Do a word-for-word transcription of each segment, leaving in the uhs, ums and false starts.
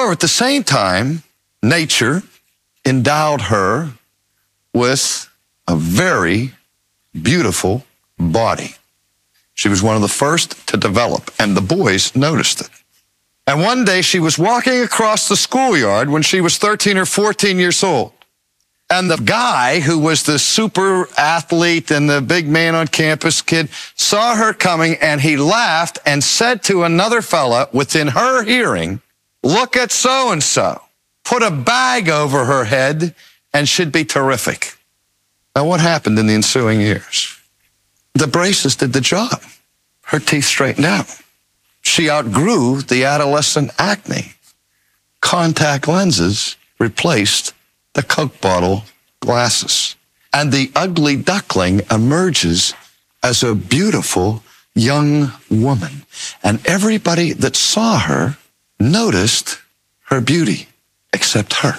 However, at the same time, nature endowed her with a very beautiful body. She was one of the first to develop, and the boys noticed it. And one day she was walking across the schoolyard when she was thirteen or fourteen years old. And the guy who was the super athlete and the big man on campus kid saw her coming, and he laughed and said to another fella within her hearing, "Look at so-and-so. Put a bag over her head and she'd be terrific." Now, what happened in the ensuing years? The braces did the job. Her teeth straightened out. She outgrew the adolescent acne. Contact lenses replaced the Coke bottle glasses. And the ugly duckling emerges as a beautiful young woman. And everybody that saw her noticed her beauty, except her.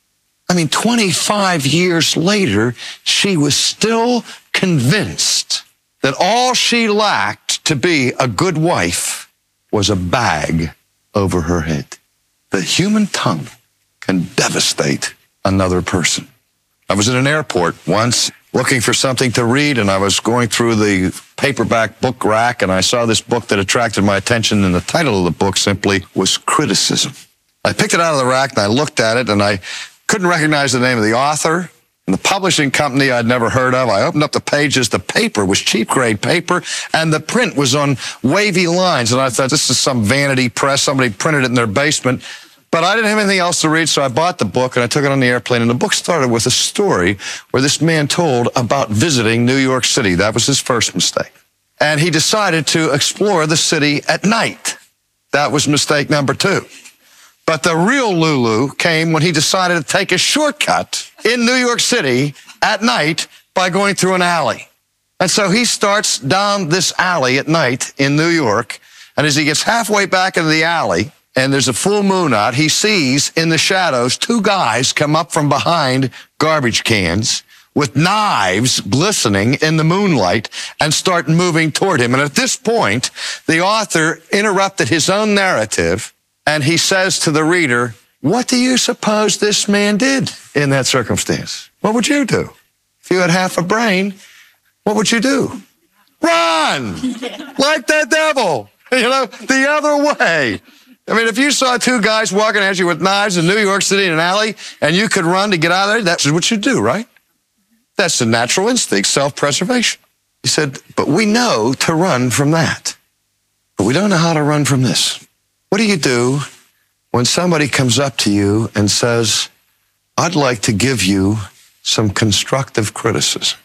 I mean, twenty-five years later, she was still convinced that all she lacked to be a good wife was a bag over her head. The human tongue can devastate another person. I was at an airport once looking for something to read, and I was going through the paperback book rack, and I saw this book that attracted my attention, and the title of the book simply was Criticism. I picked it out of the rack, and I looked at it, and I couldn't recognize the name of the author and the publishing company I'd never heard of. I opened up the pages. The paper was cheap-grade paper, and the print was on wavy lines, and I thought, this is some vanity press. Somebody printed it in their basement. But I didn't have anything else to read, so I bought the book, and I took it on the airplane, and the book started with a story where this man told about visiting New York City. That was his first mistake. And he decided to explore the city at night. That was mistake number two. But the real Lulu came when he decided to take a shortcut in New York City at night by going through an alley. And so he starts down this alley at night in New York, and as he gets halfway back into the alley, and there's a full moon out, he sees in the shadows two guys come up from behind garbage cans with knives glistening in the moonlight and start moving toward him. And at this point, the author interrupted his own narrative, and he says to the reader, "What do you suppose this man did in that circumstance? What would you do? If you had half a brain, what would you do? Run! Like the devil, you know, the other way." I mean, if you saw two guys walking at you with knives in New York City in an alley and you could run to get out of there, that's what you do, right? That's the natural instinct, self-preservation. He said, but we know to run from that. But we don't know how to run from this. What do you do when somebody comes up to you and says, "I'd like to give you some constructive criticism"?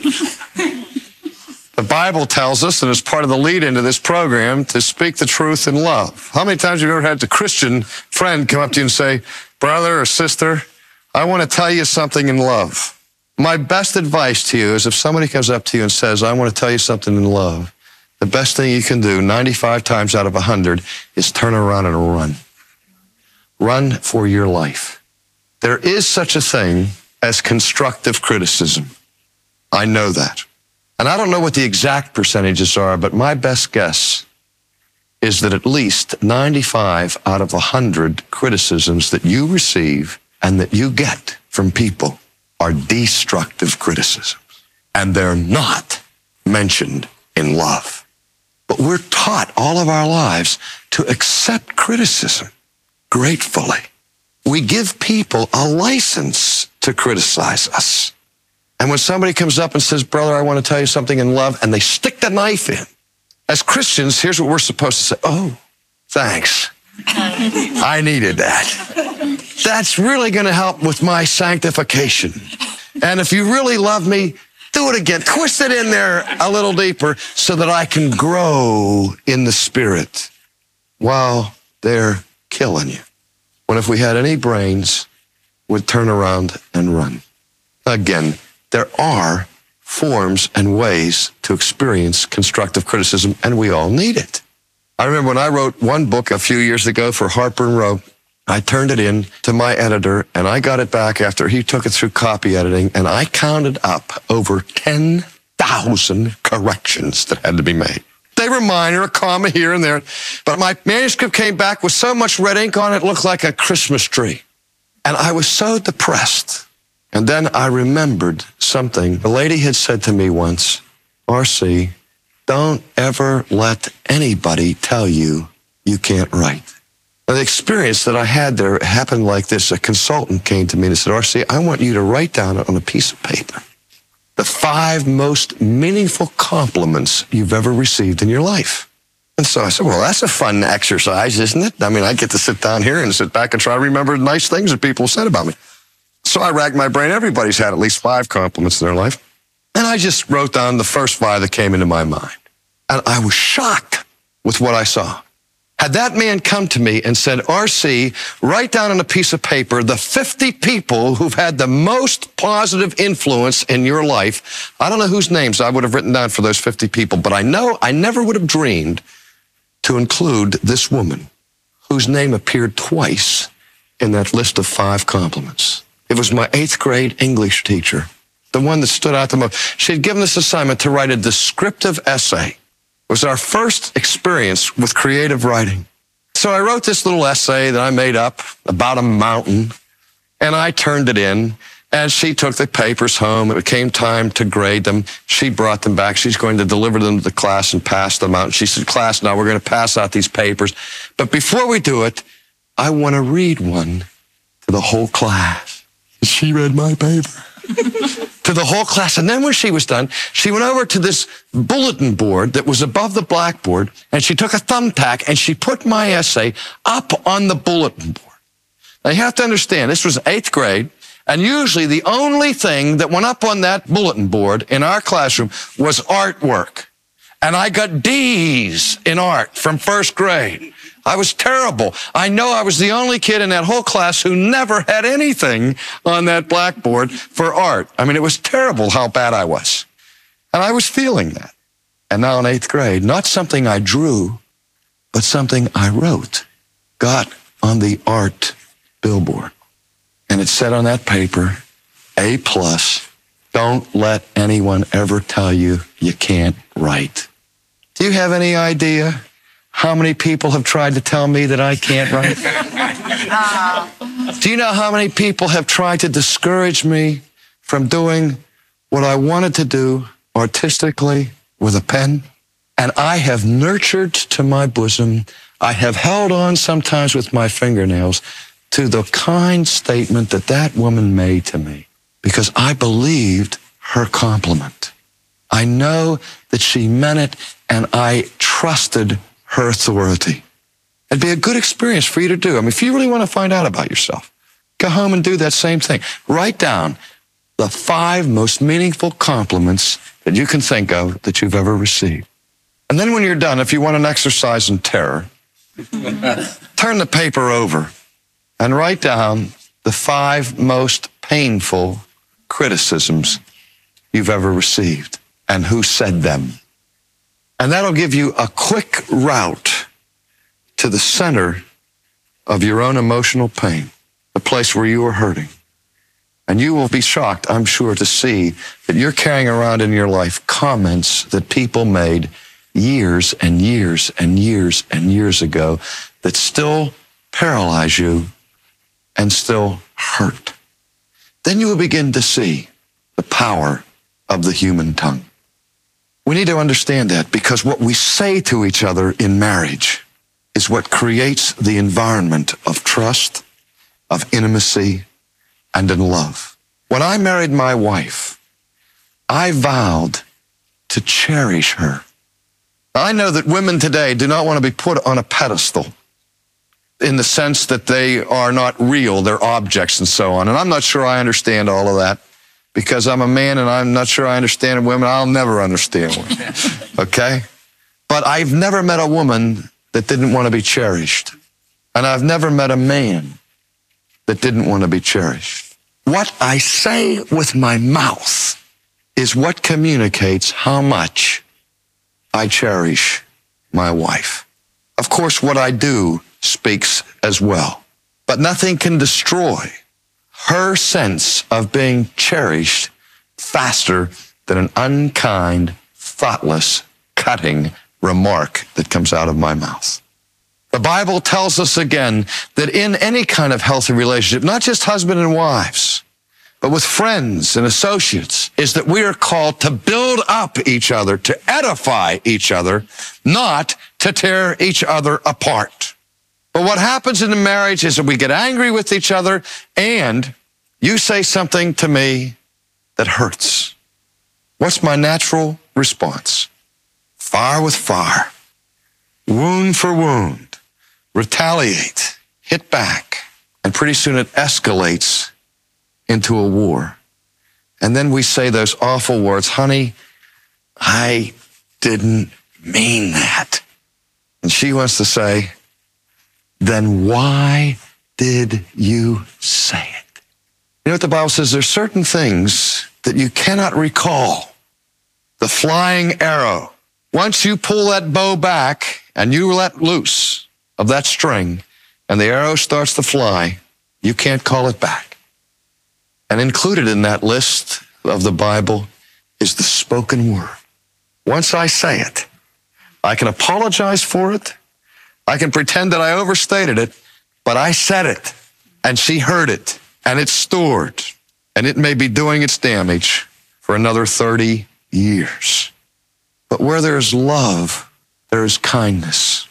The Bible tells us, and as part of the lead into this program, to speak the truth in love. How many times have you ever had a Christian friend come up to you and say, "Brother or sister, I want to tell you something in love"? My best advice to you is if somebody comes up to you and says, "I want to tell you something in love," the best thing you can do ninety-five times out of one hundred is turn around and run. Run for your life. There is such a thing as constructive criticism. I know that. And I don't know what the exact percentages are, but my best guess is that at least ninety-five out of one hundred criticisms that you receive and that you get from people are destructive criticisms. And they're not mentioned in love. But we're taught all of our lives to accept criticism gratefully. We give people a license to criticize us. And when somebody comes up and says, "Brother, I want to tell you something in love," and they stick the knife in, as Christians, here's what we're supposed to say: "Oh, thanks. I needed that. That's really going to help with my sanctification. And if you really love me, do it again. Twist it in there a little deeper so that I can grow in the Spirit," while they're killing you. When if we had any brains, we'd turn around and run. Again, there are forms and ways to experience constructive criticism, and we all need it. I remember when I wrote one book a few years ago for Harper and Row, I turned it in to my editor, and I got it back after he took it through copy editing, and I counted up over ten thousand corrections that had to be made. They were minor, a comma here and there. But my manuscript came back with so much red ink on it, it looked like a Christmas tree. And I was so depressed. And then I remembered something. The lady had said to me once, R C, don't ever let anybody tell you you can't write. Now, the experience that I had there happened like this. A consultant came to me and said, R C, I want you to write down on a piece of paper the five most meaningful compliments you've ever received in your life. And so I said, well, that's a fun exercise, isn't it? I mean, I get to sit down here and sit back and try to remember nice things that people said about me. So I racked my brain. Everybody's had at least five compliments in their life. And I just wrote down the first five that came into my mind. And I was shocked with what I saw. Had that man come to me and said, R C, write down on a piece of paper the fifty people who've had the most positive influence in your life, I don't know whose names I would have written down for those fifty people, but I know I never would have dreamed to include this woman whose name appeared twice in that list of five compliments. It was my eighth grade English teacher, the one that stood out the most. She had given this assignment to write a descriptive essay. It was our first experience with creative writing. So I wrote this little essay that I made up about a mountain, and I turned it in, and she took the papers home. It came time to grade them. She brought them back. She's going to deliver them to the class and pass them out. And she said, class, now we're going to pass out these papers. But before we do it, I want to read one to the whole class. She read my paper. To the whole class. And then when she was done, she went over to this bulletin board that was above the blackboard, and she took a thumbtack and she put my essay up on the bulletin board. Now you have to understand, this was eighth grade, and usually the only thing that went up on that bulletin board in our classroom was artwork. And I got D's in art from first grade. I was terrible. I know I was the only kid in that whole class who never had anything on that blackboard for art. I mean, it was terrible how bad I was. And I was feeling that. And now in eighth grade, not something I drew, but something I wrote, got on the art billboard. And it said on that paper, A plus, don't let anyone ever tell you you can't write. Do you have any idea how many people have tried to tell me that I can't write? Do you know how many people have tried to discourage me from doing what I wanted to do artistically with a pen? And I have nurtured to my bosom, I have held on sometimes with my fingernails to the kind statement that that woman made to me, because I believed her compliment. I know that she meant it, and I trusted her authority. It'd be a good experience for you to do. I mean, if you really want to find out about yourself, go home and do that same thing. Write down the five most meaningful compliments that you can think of that you've ever received. And then when you're done, if you want an exercise in terror, turn the paper over and write down the five most painful criticisms you've ever received and who said them. And that'll give you a quick route to the center of your own emotional pain, the place where you are hurting. And you will be shocked, I'm sure, to see that you're carrying around in your life comments that people made years and years and years and years ago that still paralyze you and still hurt. Then you will begin to see the power of the human tongue. We need to understand that, because what we say to each other in marriage is what creates the environment of trust, of intimacy, and in love. When I married my wife, I vowed to cherish her. I know that women today do not want to be put on a pedestal in the sense that they are not real, they're objects and so on. And I'm not sure I understand all of that, because I'm a man and I'm not sure I understand women. I'll never understand women, okay? But I've never met a woman that didn't want to be cherished. And I've never met a man that didn't want to be cherished. What I say with my mouth is what communicates how much I cherish my wife. Of course, what I do speaks as well. But nothing can destroy her sense of being cherished faster than an unkind, thoughtless, cutting, remark that comes out of my mouth. The Bible tells us again that in any kind of healthy relationship, not just husband and wives, but with friends and associates, is that we are called to build up each other, to edify each other, not to tear each other apart. But what happens in the marriage is that we get angry with each other and you say something to me that hurts. What's my natural response? Fire with fire, wound for wound. Retaliate, hit back, and pretty soon it escalates into a war. And then we say those awful words, honey, I didn't mean that. And she wants to say, then why did you say it? You know what the Bible says? There's certain things that you cannot recall. The flying arrow. Once you pull that bow back and you let loose of that string and the arrow starts to fly, you can't call it back. And included in that list of the Bible is the spoken word. Once I say it, I can apologize for it. I can pretend that I overstated it, but I said it and she heard it and it's stored and it may be doing its damage for another thirty years. But where there is love, there is kindness.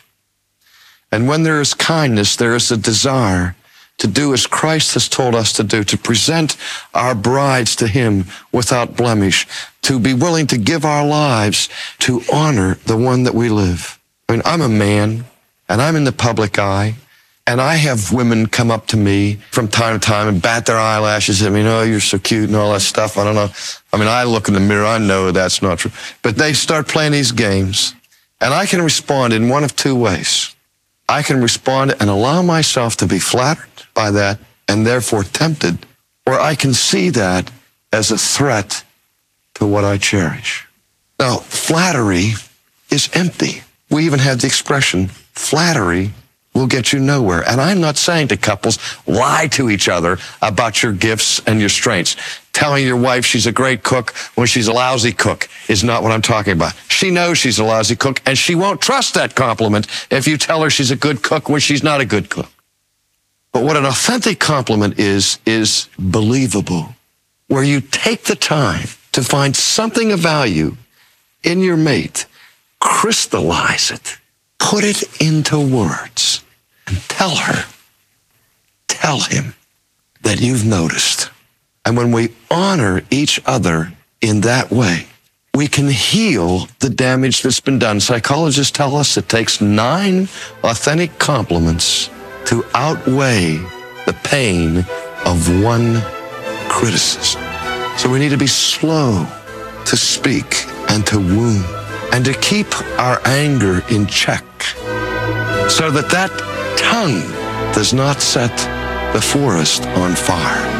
And when there is kindness, there is a desire to do as Christ has told us to do, to present our brides to him without blemish, to be willing to give our lives to honor the one that we live. I mean, I'm a man and I'm in the public eye and I have women come up to me from time to time and bat their eyelashes at me, oh, you're so cute and all that stuff. I don't know. I mean, I look in the mirror, I know that's not true. But they start playing these games and I can respond in one of two ways. I can respond and allow myself to be flattered by that and therefore tempted, or I can see that as a threat to what I cherish. Now, flattery is empty. We even have the expression, flattery will get you nowhere. And I'm not saying to couples, lie to each other about your gifts and your strengths. Telling your wife she's a great cook when she's a lousy cook is not what I'm talking about. She knows she's a lousy cook, and she won't trust that compliment if you tell her she's a good cook when she's not a good cook. But what an authentic compliment is, is believable, where you take the time to find something of value in your mate, crystallize it, put it into words, and tell her, tell him that you've noticed. And when we honor each other in that way, we can heal the damage that's been done. Psychologists tell us it takes nine authentic compliments to outweigh the pain of one criticism. So we need to be slow to speak and to wound and to keep our anger in check so that that tongue does not set the forest on fire.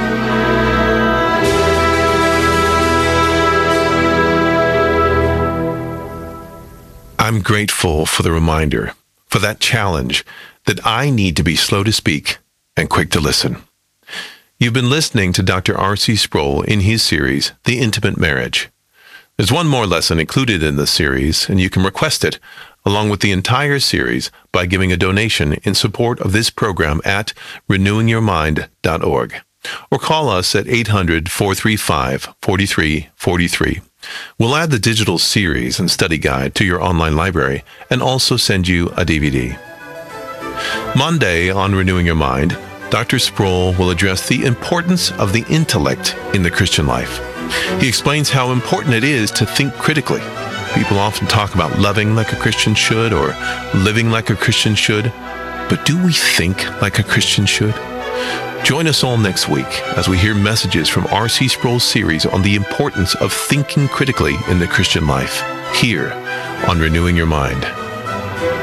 I'm grateful for the reminder, for that challenge, that I need to be slow to speak and quick to listen. You've been listening to Doctor R C Sproul in his series, The Intimate Marriage. There's one more lesson included in this series, and you can request it, along with the entire series, by giving a donation in support of this program at renewing your mind dot org. Or call us at eight hundred, four three five, four three four three. We'll add the digital series and study guide to your online library and also send you a D V D. Monday on Renewing Your Mind, Doctor Sproul will address the importance of the intellect in the Christian life. He explains how important it is to think critically. People often talk about loving like a Christian should or living like a Christian should, but do we think like a Christian should? Join us all next week as we hear messages from R C Sproul's series on the importance of thinking critically in the Christian life, here on Renewing Your Mind.